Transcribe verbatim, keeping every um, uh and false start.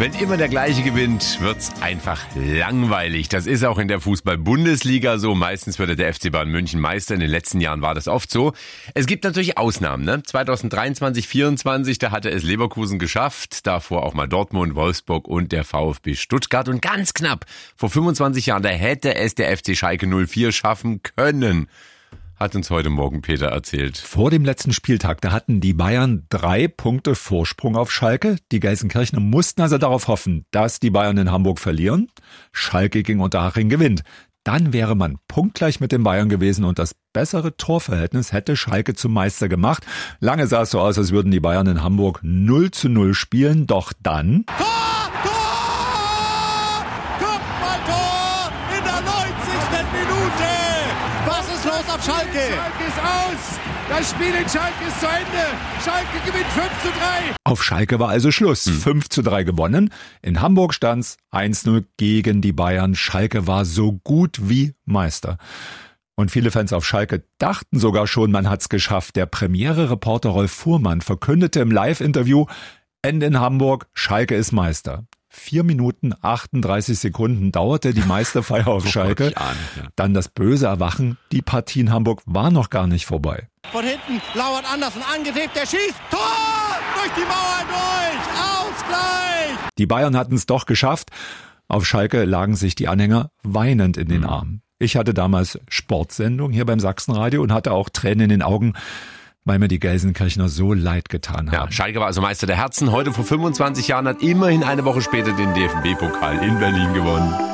Wenn immer der Gleiche gewinnt, wird's einfach langweilig. Das ist auch in der Fußball-Bundesliga so. Meistens wird der F C Bayern München Meister. In den letzten Jahren war das oft so. Es gibt natürlich Ausnahmen, ne? zwanzig dreiundzwanzig, vierundzwanzig, da hatte es Leverkusen geschafft. Davor auch mal Dortmund, Wolfsburg und der VfB Stuttgart. Und ganz knapp, vor fünfundzwanzig Jahren, da hätte es der F C Schalke null vier schaffen können. Hat uns heute Morgen Peter erzählt. Vor dem letzten Spieltag, da hatten die Bayern drei Punkte Vorsprung auf Schalke. Die Gelsenkirchener mussten also darauf hoffen, dass die Bayern in Hamburg verlieren. Schalke gegen Unterhaching gewinnt. Dann wäre man punktgleich mit den Bayern gewesen und das bessere Torverhältnis hätte Schalke zum Meister gemacht. Lange sah es so aus, als würden die Bayern in Hamburg null zu null spielen. Doch dann... Tor! Tor! Kopfballtor in der neunzigsten Minute! Was ist los auf Schalke? Schalke ist aus! Das Spiel in Schalke ist zu Ende! Schalke gewinnt fünf zu drei! Auf Schalke war also Schluss. Hm. fünf zu drei gewonnen. In Hamburg stand's eins null gegen die Bayern. Schalke war so gut wie Meister. Und viele Fans auf Schalke dachten sogar schon, man hat's geschafft. Der Premiere-Reporter Rolf Fuhrmann verkündete im Live-Interview, Ende in Hamburg, Schalke ist Meister. Vier Minuten, achtunddreißig Sekunden dauerte die Meisterfeier auf Schalke. Dann das böse Erwachen, die Partie in Hamburg war noch gar nicht vorbei. Von hinten lauert Andersen, angetippt, der schießt, Tor! Durch die Mauer durch, Ausgleich! Die Bayern hatten es doch geschafft. Auf Schalke lagen sich die Anhänger weinend in den mhm. Armen. Ich hatte damals Sportsendung hier beim Sachsenradio und hatte auch Tränen in den Augen, weil mir die Gelsenkirchener so leid getan haben. Ja, Schalke war also Meister der Herzen. Heute vor fünfundzwanzig Jahren hat immerhin eine Woche später den D F B-Pokal in Berlin gewonnen.